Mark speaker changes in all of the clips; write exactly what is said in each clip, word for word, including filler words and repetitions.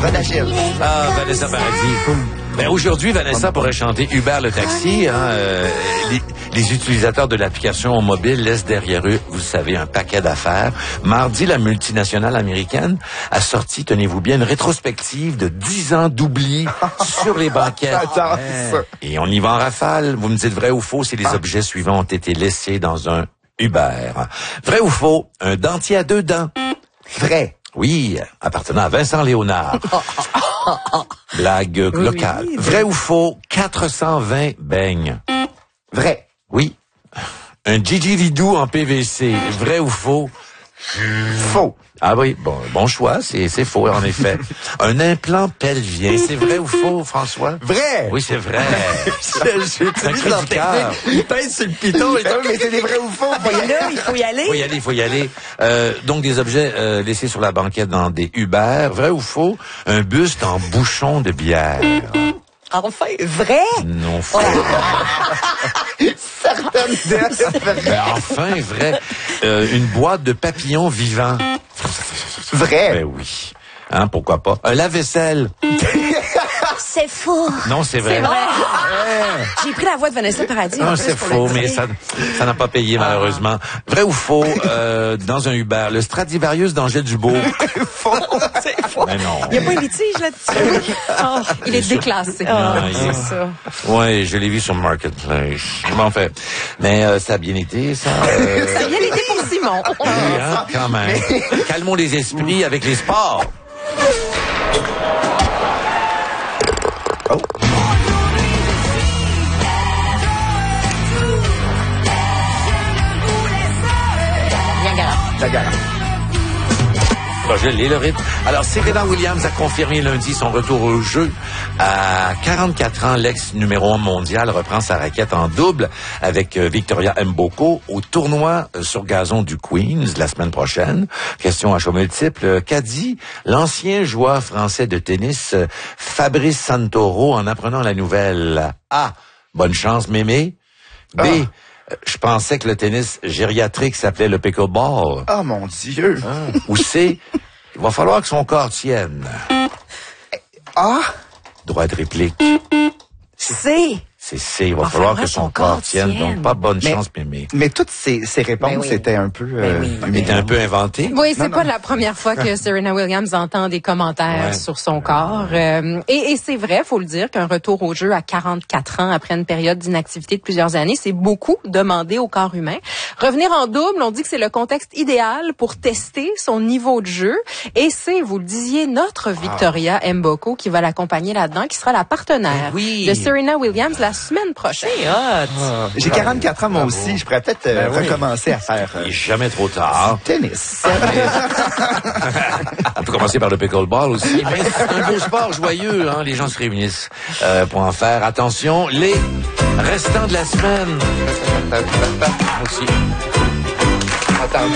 Speaker 1: Prenez Achille.
Speaker 2: Ah, Vanessa Paradis. Ben, aujourd'hui, Vanessa pourrait chanter Uber le taxi. Hein, euh, les, les utilisateurs de l'application mobile laissent derrière eux, vous savez, un paquet d'affaires. Mardi, la multinationale américaine a sorti, tenez-vous bien, une rétrospective de dix ans d'oubli sur les banquettes.
Speaker 1: Attends,
Speaker 2: Et on y va en rafale. Vous me dites vrai ou faux si les objets suivants ont été laissés dans un Uber. Vrai ou faux, un dentier à deux dents.
Speaker 1: Vrai.
Speaker 2: Oui, appartenant à Vincent Léonard. Blague locale.
Speaker 3: Oui,
Speaker 2: Vrai ou faux, quatre cent vingt beignes.
Speaker 1: Vrai.
Speaker 2: Oui. Un Gigi Vidou en P V C. Vrai ou faux?
Speaker 1: Faux.
Speaker 2: Ah oui, bon, bon choix, c'est, c'est faux, en effet. Un implant pelvien, c'est vrai ou faux, François?
Speaker 1: Vrai.
Speaker 2: Oui, c'est vrai.
Speaker 1: Je
Speaker 2: C'est un cri du cœur.
Speaker 1: Il pèse sur le piton. Et mais c'est des vrais ou faux.
Speaker 3: Et là, il faut y aller.
Speaker 2: Faut y aller, faut y aller. Euh, donc, des objets euh, laissés sur la banquette dans des Uber. Vrai ou faux? Un buste en bouchon de bière.
Speaker 3: Enfin, vrai.
Speaker 2: Non, faux.
Speaker 1: Certaines d'elles.
Speaker 2: Ben, enfin, vrai. Euh, une boîte de papillons vivants.
Speaker 1: Vrai.
Speaker 2: Ben oui. Hein, pourquoi pas? Un lave-vaisselle.
Speaker 3: C'est faux.
Speaker 2: Non, c'est vrai.
Speaker 3: C'est vrai. J'ai pris la voix de Vanessa Paradis. en
Speaker 2: Non,
Speaker 3: plus,
Speaker 2: c'est
Speaker 3: pour
Speaker 2: faux,
Speaker 3: le
Speaker 2: mais
Speaker 3: dire.
Speaker 2: ça, ça n'a pas payé, malheureusement. Vrai ou faux, euh, dans un Uber, le Stradivarius d'Angèle Dubourg.
Speaker 1: Faux.
Speaker 3: C'est faux.
Speaker 2: Mais non.
Speaker 3: Il n'y a pas un litige là-dessus. Oh, il est
Speaker 2: sûr.
Speaker 3: déclassé.
Speaker 2: Ah,
Speaker 3: Ah,
Speaker 2: il
Speaker 3: c'est
Speaker 2: est-
Speaker 3: ça.
Speaker 2: Ouais, je l'ai vu sur Marketplace. Bon, fait. Mais euh, ça a bien été, ça. euh,
Speaker 3: Ça a bien été pour Simon.
Speaker 2: oui, hein, quand même. Calmons les esprits avec les sports.
Speaker 1: Oh.
Speaker 3: Bien garant.
Speaker 1: La gare.
Speaker 2: Bon, je l'ai, le rythme. Alors, Serena Williams a confirmé lundi son retour au jeu. À quarante-quatre ans, l'ex numéro un mondial reprend sa raquette en double avec euh, Victoria Mboko au tournoi euh, sur gazon du Queens la semaine prochaine. Question à choix multiple. Qu'a dit l'ancien joueur français de tennis euh, Fabrice Santoro en apprenant la nouvelle? A. Bonne chance, mémé. B.
Speaker 1: Ah.
Speaker 2: euh, Je pensais que le tennis gériatrique s'appelait le pickleball.
Speaker 1: Oh mon Dieu.
Speaker 2: Hein? Ou C. Il va falloir que son corps tienne.
Speaker 1: Ah.
Speaker 2: Droit de réplique.
Speaker 3: C'est.
Speaker 2: C'est C. Il va
Speaker 3: Va
Speaker 2: falloir
Speaker 3: falloir
Speaker 2: que son corps tienne.
Speaker 3: tienne.
Speaker 2: Donc, pas bonne
Speaker 1: Mais-
Speaker 2: chance, mémé.
Speaker 1: Mais toutes ces, ces réponses
Speaker 3: Ben oui.
Speaker 1: étaient un peu...
Speaker 3: Ben oui.
Speaker 2: Il était un peu inventé.
Speaker 4: Oui, c'est
Speaker 1: Non,
Speaker 4: pas
Speaker 1: non.
Speaker 4: la première fois que Serena Williams entend des commentaires
Speaker 2: Ouais.
Speaker 4: sur son corps. Euh, et et c'est vrai, faut le dire, qu'un retour au jeu à quarante-quatre ans après une période d'inactivité de plusieurs années, c'est beaucoup demandé au corps humain. Revenir en double, on dit que c'est le contexte idéal pour tester son niveau de jeu. Et c'est, vous le disiez, notre Victoria Mboko qui va l'accompagner là-dedans, qui sera la partenaire
Speaker 2: Ben oui.
Speaker 4: de Serena Williams la semaine prochaine.
Speaker 1: J'ai quarante-quatre ans, moi aussi. Je pourrais peut-être euh,
Speaker 2: Ben oui.
Speaker 1: recommencer à faire euh,
Speaker 2: Il est jamais trop tard.
Speaker 1: tennis.
Speaker 2: On peut commencer par le pickleball aussi. Mais c'est un beau sport joyeux, hein. Les gens se réunissent euh, pour en faire. Attention, les restants de la semaine. Aussi.
Speaker 1: Attends.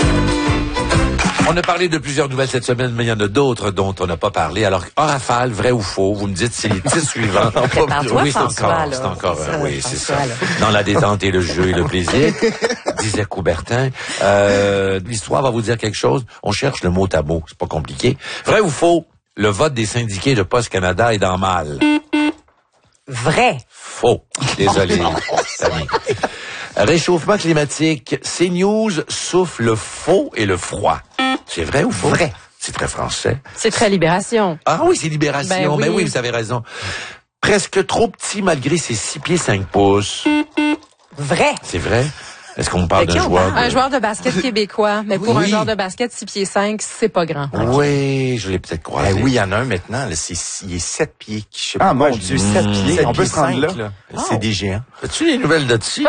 Speaker 2: On a parlé de plusieurs nouvelles cette semaine, mais il y en a d'autres dont on n'a pas parlé. Alors, en rafale, vrai ou faux, vous me dites c'est les titres suivants.
Speaker 3: Prépare-toi,
Speaker 2: Oui, c'est
Speaker 3: François,
Speaker 2: encore,
Speaker 3: là.
Speaker 2: c'est encore,
Speaker 3: C'est
Speaker 2: euh,
Speaker 3: ça,
Speaker 2: oui, c'est ça.
Speaker 3: François, là.
Speaker 2: Dans la détente et le jeu et le plaisir, disait Coubertin. Euh, l'histoire va vous dire quelque chose. On cherche le mot à mot, c'est pas compliqué. Vrai ou faux, le vote des syndiqués de Poste Canada est dans le mal.
Speaker 3: Vrai.
Speaker 2: Faux. Désolé, Samy. Réchauffement climatique, CNews souffle le faux et le froid. C'est vrai ou faux?
Speaker 1: Vrai.
Speaker 2: C'est très français.
Speaker 4: C'est très Libération.
Speaker 2: Ah oui, c'est Libération.
Speaker 4: Ben oui.
Speaker 2: Ben oui, vous avez raison. Presque trop petit malgré ses six pieds cinq pouces.
Speaker 3: Vrai.
Speaker 2: C'est vrai? Est-ce qu'on parle
Speaker 3: De qui
Speaker 2: d'un
Speaker 3: on
Speaker 2: joueur?
Speaker 3: parle?
Speaker 4: Un joueur de basket québécois, mais pour
Speaker 2: Oui.
Speaker 4: un joueur de basket six pieds cinq, c'est pas grand.
Speaker 2: Oui, je l'ai peut-être croisé.
Speaker 5: Ben oui, il y en a un maintenant, là, c'est, il est sept pieds. Je sais
Speaker 1: Ah,
Speaker 5: pas
Speaker 1: mon
Speaker 5: quoi, je
Speaker 1: Dieu,
Speaker 5: dis.
Speaker 1: sept
Speaker 5: Mmh.
Speaker 1: pieds.
Speaker 5: Sept
Speaker 1: On peut
Speaker 5: pieds
Speaker 1: se rendre
Speaker 5: cinq,
Speaker 1: là?
Speaker 5: C'est des géants.
Speaker 2: As-tu les nouvelles de dessus?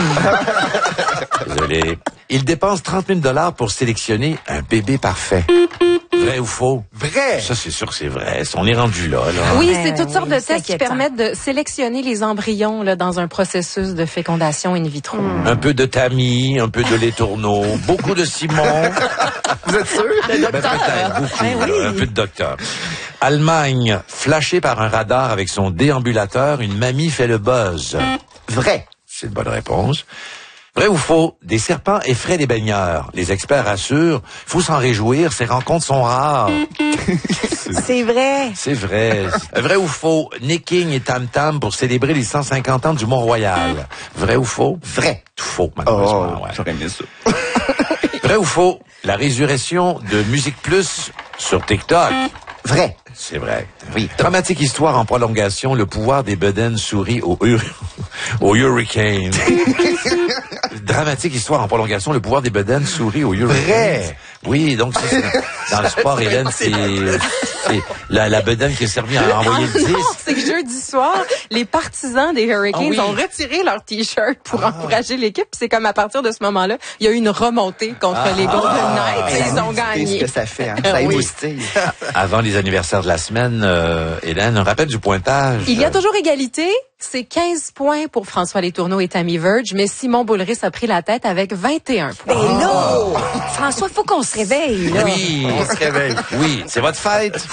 Speaker 2: Désolé. Il dépense trente mille dollars pour sélectionner un bébé parfait. Vrai ou faux?
Speaker 1: Vrai.
Speaker 2: Ça, c'est sûr que c'est vrai. On est rendu là, là.
Speaker 4: Oui,
Speaker 3: Ouais,
Speaker 4: c'est toutes
Speaker 3: oui,
Speaker 4: sortes de
Speaker 3: c'est
Speaker 4: tests qui
Speaker 3: inquiétant.
Speaker 4: permettent de sélectionner les embryons là, dans un processus de fécondation in vitro.
Speaker 2: Un peu de Tammy, un peu de lait tourneau, beaucoup de Simon.
Speaker 1: Vous êtes sûr?
Speaker 2: Ben, peut-être, beaucoup,
Speaker 3: Ben oui.
Speaker 2: là, un peu de docteur. Allemagne, flashée par un radar avec son déambulateur, une mamie fait le buzz.
Speaker 1: Vrai.
Speaker 2: C'est une bonne réponse. Vrai ou faux? Des serpents effraient les baigneurs. Les experts assurent, il faut s'en réjouir, ces rencontres sont rares.
Speaker 3: C'est vrai.
Speaker 2: C'est vrai. Vrai ou faux? Nick King et Tam Tam pour célébrer les cent cinquante ans du Mont-Royal. Vrai ou faux?
Speaker 1: Vrai.
Speaker 2: Tout faux, malheureusement.
Speaker 1: Oh,
Speaker 2: ouais.
Speaker 1: j'aurais aimé ça.
Speaker 2: Vrai ou faux? La résurrection de Musique Plus sur TikTok.
Speaker 1: Vrai.
Speaker 2: C'est vrai. Oui. Dramatique histoire en prolongation, le pouvoir des bedaines sourit au, hur- au hurricane. Dramatique histoire en prolongation, le pouvoir des bedaines sourit au hurricane.
Speaker 1: Vrai.
Speaker 2: Oui, donc c'est, dans le sport, Hélène, c'est, c'est la, la bedaine qui a servi à envoyer
Speaker 4: Ah
Speaker 2: le
Speaker 4: non,
Speaker 2: disque.
Speaker 4: c'est que jeudi soir, les partisans des Hurricanes
Speaker 2: Ah oui.
Speaker 4: ont retiré leur t-shirt pour encourager l'équipe. Puis c'est comme à partir de ce moment-là, il y a eu une remontée contre les Golden Knights et ils ont
Speaker 1: C'est
Speaker 4: gagné.
Speaker 1: ce que ça fait, hein. Ça
Speaker 4: Oui.
Speaker 1: émoustille.
Speaker 2: Avant les anniversaires de la semaine, euh, Hélène, un rappel du pointage.
Speaker 4: Il y a toujours égalité. C'est quinze points pour François Letourneau et Tammy Verge, mais Simon Boulris a pris la tête avec vingt et un points.
Speaker 3: Ben là, François, faut qu'on se réveille, là.
Speaker 2: Oui, on se réveille. Oui, c'est votre fête.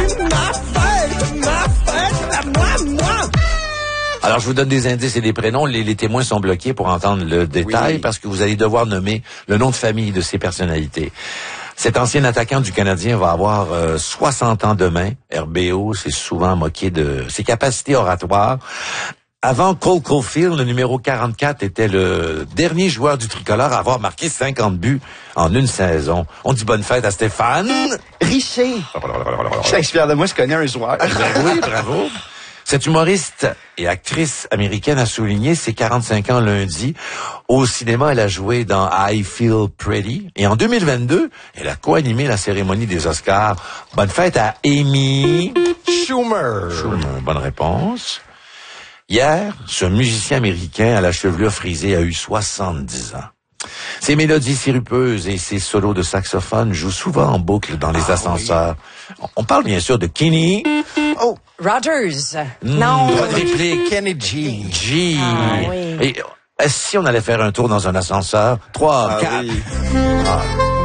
Speaker 2: Alors, je vous donne des indices et des prénoms. Les, les témoins sont bloqués pour entendre le détail
Speaker 1: Oui.
Speaker 2: parce que vous allez devoir nommer le nom de famille de ces personnalités. Cet ancien attaquant du Canadien va avoir euh, soixante ans demain. R B O s'est souvent moqué de ses capacités oratoires. Avant Cole Caulfield, le numéro quarante-quatre était le dernier joueur du tricolore à avoir marqué cinquante buts en une saison. On dit bonne fête à Stéphane.
Speaker 1: Richer. Je suis fier de moi, je connais un joueur.
Speaker 2: Ben oui, bravo. Cette humoriste et actrice américaine a souligné ses quarante-cinq ans lundi. Au cinéma, elle a joué dans I Feel Pretty. Et en deux mille vingt-deux, elle a co-animé la cérémonie des Oscars. Bonne fête à Amy
Speaker 5: Schumer.
Speaker 2: Schumer. Bonne réponse. Hier, ce musicien américain à la chevelure frisée a eu soixante-dix ans. Ses mélodies sirupeuses et ses solos de saxophone jouent souvent en boucle dans les ascenseurs. On parle bien sûr de Kenny.
Speaker 1: Oh,
Speaker 3: Rogers.
Speaker 2: Hmm,
Speaker 3: Non.
Speaker 2: droit de réplique.
Speaker 5: Kenny G.
Speaker 2: G.
Speaker 3: Ah, oui.
Speaker 2: Et euh, si on allait faire un tour dans un ascenseur, trois,
Speaker 1: ah
Speaker 2: quatre.
Speaker 1: oui. Ah.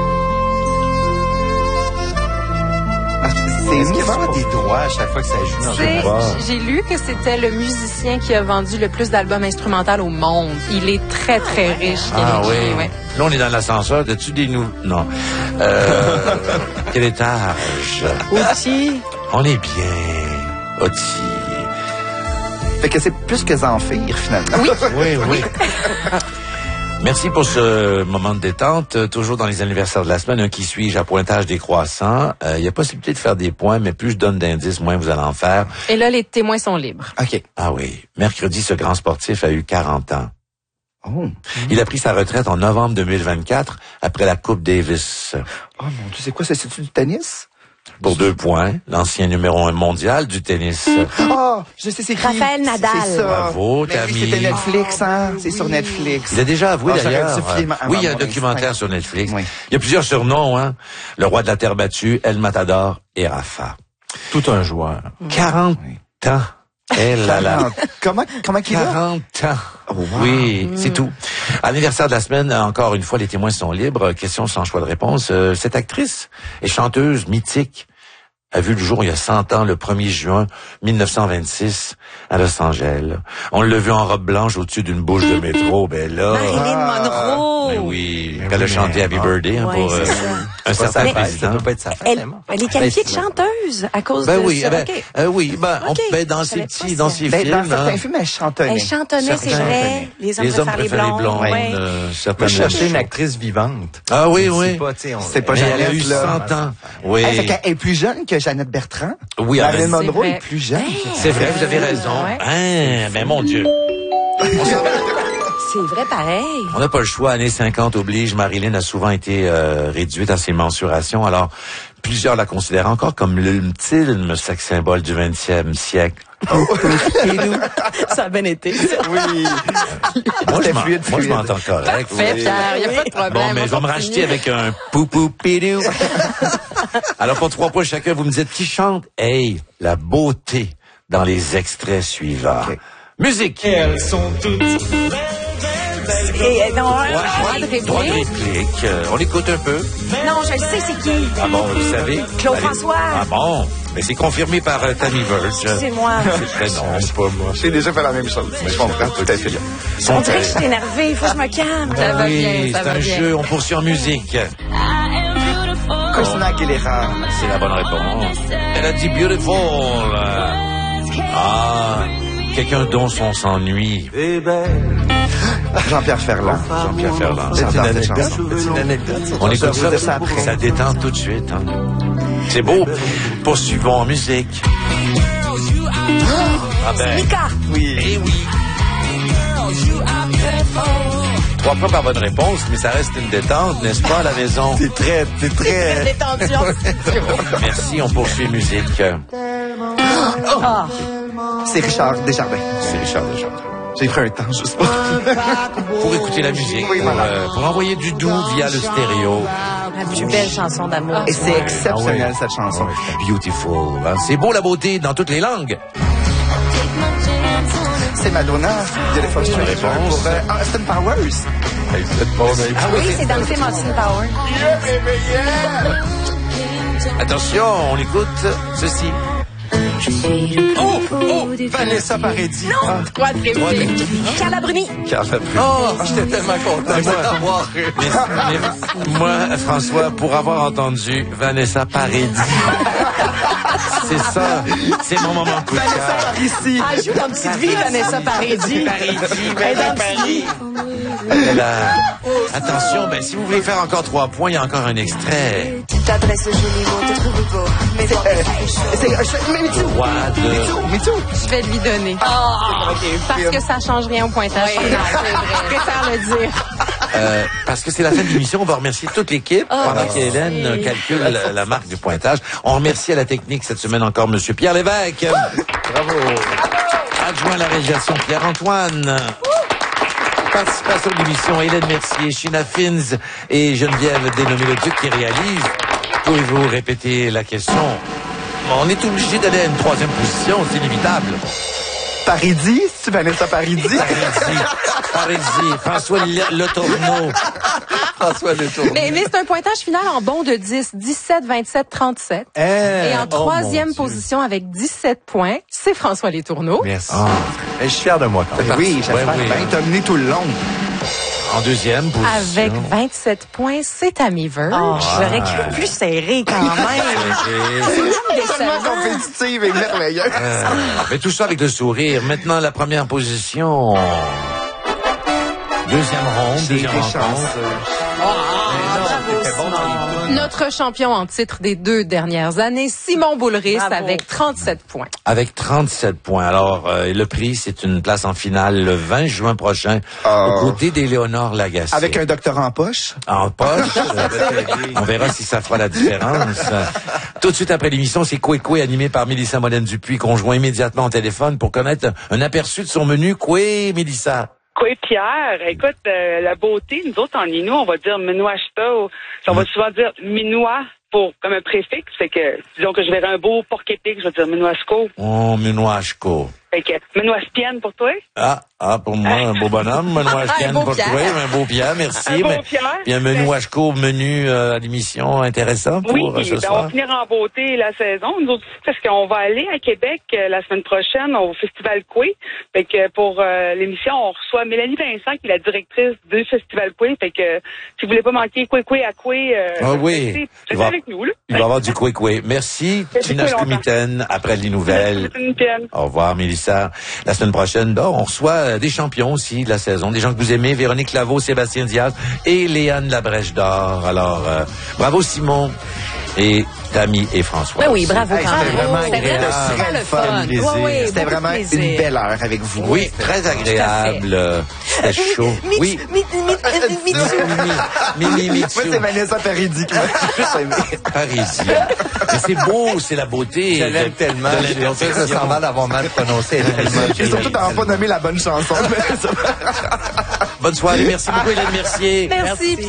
Speaker 1: Ah, c'est
Speaker 5: Est-ce qu'il y a
Speaker 1: émouvant.
Speaker 5: vraiment des droits à chaque fois que ça joue dans
Speaker 4: C'est-
Speaker 5: un bar?
Speaker 4: J'ai lu que c'était le musicien qui a vendu le plus d'albums instrumentaux au monde. Il est très, très riche.
Speaker 2: Ah
Speaker 4: Kenny G,
Speaker 2: oui.
Speaker 4: ouais.
Speaker 2: Là, on est dans l'ascenseur. As-tu des nous? Non. Euh, quel étage?
Speaker 3: Outil.
Speaker 2: On est bien. Oti.
Speaker 1: Fait que c'est plus que Zamfir, finalement.
Speaker 4: Oui.
Speaker 2: Oui, oui. Merci pour ce moment de détente. Euh, Toujours dans les anniversaires de la semaine, un qui suis-je à pointage décroissant. Euh, Il y a possibilité de faire des points, mais plus je donne d'indices, moins vous allez en faire.
Speaker 4: Et là, les témoins sont libres.
Speaker 1: OK.
Speaker 2: Ah oui. Mercredi, ce grand sportif a eu quarante ans.
Speaker 1: Oh.
Speaker 2: Il a pris sa retraite en novembre deux mille vingt-quatre après la Coupe Davis.
Speaker 1: Oh mon Dieu, c'est quoi ça? C'est-tu du tennis?
Speaker 2: Pour deux points, l'ancien numéro un mondial du tennis.
Speaker 1: Ah, je sais c'est qui.
Speaker 3: Raphaël Nadal.
Speaker 1: C'est ça.
Speaker 2: Bravo,
Speaker 1: Mais oui,
Speaker 2: Tammy.
Speaker 1: c'était Netflix, hein? C'est sur Netflix.
Speaker 2: Il a déjà avoué
Speaker 1: Ah, j'aurais
Speaker 2: d'ailleurs.
Speaker 1: dû filer ma-
Speaker 2: Oui, il y a un
Speaker 1: mon
Speaker 2: documentaire
Speaker 1: instinct.
Speaker 2: sur Netflix.
Speaker 1: Oui.
Speaker 2: Il y a plusieurs surnoms, hein. Le roi de la terre battue, El Matador et Rafa.
Speaker 5: Tout un joueur.
Speaker 2: quarante ans. Eh là là.
Speaker 1: Comment, comment qu'il a?
Speaker 2: quarante ans.
Speaker 1: Oh, wow.
Speaker 2: Oui, c'est tout. Anniversaire de la semaine, encore une fois, les témoins sont libres. Question sans choix de réponse. Euh, cette actrice et chanteuse mythique a vu le jour il y a cent ans, le premier juin mille neuf cent vingt-six, à Los Angeles. On l'a vu en robe blanche au-dessus d'une bouche de métro. Ben là...
Speaker 3: Marilyn Monroe.
Speaker 2: Ben oui,
Speaker 5: Ben
Speaker 2: elle a
Speaker 5: oui,
Speaker 2: chanté
Speaker 5: mais-
Speaker 2: Happy Birthday hein,
Speaker 3: Ouais,
Speaker 2: pour euh,
Speaker 3: c'est ça.
Speaker 2: un certain
Speaker 3: Mais-
Speaker 2: président.
Speaker 5: Ça peut pas être sa fête,
Speaker 3: Elle,
Speaker 5: elle est morte.
Speaker 3: elle est qualifiée de chanteuse à cause
Speaker 2: Ben
Speaker 3: de
Speaker 2: oui,
Speaker 3: ça.
Speaker 2: eh ben,
Speaker 3: OK.
Speaker 2: euh, oui, ben, on,
Speaker 3: OK,
Speaker 2: ben dans
Speaker 3: je
Speaker 2: ses
Speaker 3: savais
Speaker 2: petits,
Speaker 3: pas
Speaker 2: dans
Speaker 3: ça.
Speaker 2: ses
Speaker 1: Ben,
Speaker 2: films,
Speaker 1: dans
Speaker 2: hein,
Speaker 1: certains films, elle chantonnait.
Speaker 3: Elle chantonnait, c'est
Speaker 2: Certains.
Speaker 3: vrai. Les hommes
Speaker 2: les hommes
Speaker 3: préfèrent les
Speaker 2: préfèrent les
Speaker 3: blondes.
Speaker 2: blondes,
Speaker 3: ouais.
Speaker 2: euh,
Speaker 5: Moi,
Speaker 2: certaines
Speaker 5: je cherchais une
Speaker 2: choses.
Speaker 5: actrice vivante.
Speaker 2: Ah oui,
Speaker 5: Je
Speaker 2: oui.
Speaker 5: sais pas, tu sais, on-
Speaker 1: C'est pas
Speaker 2: Mais elle a
Speaker 1: Jeannette,
Speaker 2: eu
Speaker 1: là.
Speaker 2: cent ans. Oui.
Speaker 1: Elle, fait qu'elle est plus jeune que Jeannette Bertrand.
Speaker 2: Oui,
Speaker 1: Marilyn
Speaker 2: elle-
Speaker 1: Monroe
Speaker 4: vrai.
Speaker 1: est plus jeune.
Speaker 2: c'est vrai, vous avez raison.
Speaker 4: Ouais.
Speaker 2: Hein, mais mon Dieu.
Speaker 3: C'est vrai, pareil.
Speaker 2: On n'a pas le choix. Années cinquante oblige. Marilyn a souvent été euh, réduite à ses mensurations. Alors, plusieurs la considèrent encore comme l'ultime sex symbole du vingtième siècle. Et nous?
Speaker 3: Ça a bien été, ça.
Speaker 1: Oui.
Speaker 2: Moi, je
Speaker 1: C'était
Speaker 2: m'en-
Speaker 1: fluide,
Speaker 2: moi, je
Speaker 1: fluide.
Speaker 2: m'entends correct.
Speaker 4: Parfait, Pierre, il n'y a pas de problème.
Speaker 2: Bon, mais
Speaker 4: On
Speaker 2: je vais me
Speaker 4: continue.
Speaker 2: racheter avec un poupou pidou. Alors, pour trois points chacun, vous me dites qui chante. Hey, la beauté dans les extraits suivants.
Speaker 1: Ok.
Speaker 2: Musique.
Speaker 6: Elles sont toutes belles, belles,
Speaker 3: Et, non,
Speaker 2: Ouais,
Speaker 4: Droit de réplique.
Speaker 2: droit de réplique. Euh, on écoute un peu.
Speaker 3: non, je le sais, c'est qui?
Speaker 2: Ah bon, vous savez?
Speaker 3: Claude
Speaker 2: Allez.
Speaker 3: François.
Speaker 2: Ah bon? Mais c'est confirmé par euh, Tammy Verge.
Speaker 3: C'est moi.
Speaker 2: C'est très non, c'est pas moi.
Speaker 1: J'ai déjà fait la même chose. Je comprends tout à fait.
Speaker 2: Son
Speaker 3: On dirait que je
Speaker 2: très-
Speaker 3: suis énervée, il faut que je me calme.
Speaker 4: Ça va
Speaker 2: oui,
Speaker 4: bien, ça
Speaker 2: c'est
Speaker 4: va
Speaker 2: un
Speaker 4: bien.
Speaker 2: jeu. On poursuit en musique.
Speaker 1: Christina Aguilera.
Speaker 2: C'est la bonne réponse. Elle a dit beautiful. Euh, Ah, quelqu'un dont on s'ennuie.
Speaker 1: Jean-Pierre Ferland.
Speaker 2: Jean-Pierre Ferland.
Speaker 5: C'est une
Speaker 1: J'adore cette
Speaker 5: anecdote.
Speaker 1: chanson.
Speaker 5: C'est une anecdote.
Speaker 2: On écoute
Speaker 1: vous de ça
Speaker 2: ça,
Speaker 1: après.
Speaker 2: ça détend tout de suite. Hein. C'est beau. Poursuivons en musique. Ah ben,
Speaker 3: Mika.
Speaker 1: Oui.
Speaker 2: eh oui. Trois points par bonne réponse, mais ça reste une détente, n'est-ce pas, à la maison?
Speaker 1: C'est très, c'est très...
Speaker 3: Détendu en studio.
Speaker 2: Merci, on poursuit musique.
Speaker 3: Ah.
Speaker 1: C'est Richard Desjardins.
Speaker 2: C'est Richard Desjardins.
Speaker 1: J'ai pris un temps juste pour...
Speaker 2: Pour écouter la musique,
Speaker 1: Oui,
Speaker 2: pour,
Speaker 1: voilà.
Speaker 2: euh, pour envoyer du doux via le stéréo.
Speaker 3: La plus belle chanson d'amour.
Speaker 1: Et c'est exceptionnel, cette chanson.
Speaker 2: Beautiful. hein. C'est beau la beauté dans toutes les langues.
Speaker 1: C'est Madonna. Beautiful Stranger.
Speaker 2: réponse.
Speaker 1: Pour euh, Austin Powers.
Speaker 2: Ah
Speaker 3: Oui, c'est dans le film Austin Power.
Speaker 2: Attention, on écoute ceci.
Speaker 5: Oh, oh, Vanessa Paradis.
Speaker 3: Non, droit de réplique. Carla Bruni.
Speaker 5: Oh, j'étais tellement content de t'avoir.
Speaker 2: Mais, mais moi, François, pour avoir entendu Vanessa Paradis, c'est ça, c'est mon moment coup de cœur.
Speaker 1: Ici.
Speaker 3: Elle joue dans Petite Vie, Vanessa Paradis. Elle est dans Petite Vie.
Speaker 2: Elle a- Attention, ben, si vous voulez faire encore trois points, il y a encore un extrait.
Speaker 6: T'adresses joli mot, te trouve beau. Mais bon,
Speaker 1: C'est... euh, je- Mais MeToo.
Speaker 2: Roi de...
Speaker 1: MeToo. MeToo.
Speaker 4: Je vais lui donner. Parce que ça change rien au pointage final. Je préfère le dire.
Speaker 2: Euh, parce que c'est la fin de l'émission, on va remercier toute l'équipe pendant qu'Hélène euh, calcule la, la marque du pointage. On remercie à la technique cette semaine encore Monsieur Pierre Lévesque. Bravo. Adjoint à la réalisation Pierre-Antoine. Participation de l'émission Hélène Mercier, Sheena Fins et Geneviève Dénommé-le-Duc qui réalisent. Pouvez-vous répéter la question? On est obligé d'aller à une troisième position, c'est inévitable.
Speaker 1: Paradis. C'est Vanessa Paradis.
Speaker 2: Paradis, Paradis, François Le, Le Tourneau.
Speaker 5: François Letourneau.
Speaker 4: Mais, mais c'est un pointage final en bon de dix, dix-sept, vingt-sept, trente-sept.
Speaker 5: Eh,
Speaker 4: Et en
Speaker 5: oh,
Speaker 4: troisième
Speaker 5: mon Dieu.
Speaker 4: position avec dix-sept points, c'est François Letourneau.
Speaker 5: Merci. Eh, je suis fier de moi quand même.
Speaker 1: Ben oui, j'espère
Speaker 2: Ouais, oui.
Speaker 1: bien dominé tout le long.
Speaker 2: En deuxième position.
Speaker 4: Avec vingt-sept points, c'est Tammy Verge.
Speaker 3: Oh, j'aurais cru plus serré quand même.
Speaker 2: Et-
Speaker 1: Tellement compétitive et merveilleuse.
Speaker 2: Euh, mais tout ça avec le sourire. Maintenant, la première position. Deuxième ronde,
Speaker 1: J'ai
Speaker 2: deuxième
Speaker 1: été
Speaker 2: rencontre.
Speaker 1: chanceux.
Speaker 4: Notre champion en titre des deux dernières années, Simon Boulris,
Speaker 3: Bravo.
Speaker 4: avec trente-sept points.
Speaker 2: Avec trente-sept points. Alors, euh, le prix, c'est une place en finale le vingt juin prochain,
Speaker 1: Oh.
Speaker 2: aux côtés d'Éléonore Lagacé.
Speaker 1: Avec un doctorat en poche.
Speaker 2: En poche. On verra si ça fera la différence. Tout de suite après l'émission, c'est Coué animé par Mélissa Molène-Dupuis, qu'on joint immédiatement au téléphone pour connaître un aperçu de son menu. Coué, Mélissa.
Speaker 7: Quoi, Pierre, écoute, euh, la beauté, nous autres, en Inou, on va dire Minuashta, ou on va souvent dire Minois pour comme un préfixe. Fait que, disons que je verrais un beau porc épic, je vais dire Minuasco.
Speaker 2: Oh, Minuashko.
Speaker 7: Fait que, Minuaspienne pour toi.
Speaker 2: Ah, ah, pour moi, un beau bonhomme. Minuashkian
Speaker 4: Un beau
Speaker 2: pour
Speaker 4: Pierre.
Speaker 2: toi, un beau Pierre, merci.
Speaker 7: Un beau
Speaker 2: Mais-
Speaker 7: Pierre.
Speaker 2: Puis un Minuashko, menu euh, à l'émission intéressant pour
Speaker 7: Oui,
Speaker 2: euh, ce
Speaker 7: ben, on
Speaker 2: soir.
Speaker 7: va finir en beauté la saison. Nous autres, parce qu'on va aller à Québec euh, la semaine prochaine au Festival Coué. Fait que pour euh, l'émission, on reçoit Mélanie Vincent, qui est la directrice du Festival Coué. Fait que si vous voulez pas manquer Coué Coué à Coué, euh,
Speaker 2: Ah oui.
Speaker 7: restez-
Speaker 2: Il
Speaker 7: restez
Speaker 2: va-
Speaker 7: avec nous, là.
Speaker 2: Il va y avoir du coué-coué. Merci,
Speaker 7: Merci,
Speaker 2: Tina
Speaker 7: longtemps.
Speaker 2: Skumitaine, après les nouvelles.
Speaker 7: C'est une pienne.
Speaker 2: Au revoir, Mélissa. La semaine prochaine, ben, on reçoit euh, des champions aussi de la saison, des gens que vous aimez, Véronique Laveau, Sébastien Diaz et Léane Labrèche d'Or. Alors, euh, bravo Simon et Tammy et François.
Speaker 3: Ben oui,
Speaker 2: aussi.
Speaker 3: bravo
Speaker 1: Hey,
Speaker 3: quand
Speaker 1: c'était
Speaker 3: même.
Speaker 1: vraiment
Speaker 3: C'était
Speaker 1: agréable.
Speaker 3: vraiment
Speaker 1: Très
Speaker 3: le
Speaker 1: fun,
Speaker 3: fun.
Speaker 1: plaisir.
Speaker 3: Ouais, ouais,
Speaker 1: C'était
Speaker 3: beaucoup de
Speaker 1: vraiment
Speaker 3: plaisir.
Speaker 1: une belle heure avec vous.
Speaker 2: Oui, très agréable. euh, C'était chaud. Oui.
Speaker 3: Mi- mi- mi- mi-
Speaker 2: Mimi
Speaker 1: Moi, c'est
Speaker 2: Mitsu,
Speaker 1: Vanessa Paradis qui m'a plus aimé.
Speaker 2: parisien. Mais c'est beau, c'est la beauté.
Speaker 5: Je l'aime
Speaker 2: de-
Speaker 5: tellement.
Speaker 2: de
Speaker 5: Je je
Speaker 2: l'imperfection.
Speaker 5: sens mal d'avoir mal prononcé.
Speaker 1: Et surtout, t'as pas nommé la bonne chanson.
Speaker 2: Bonne soirée, merci beaucoup Hélène Mercier.
Speaker 4: Merci, Pierre.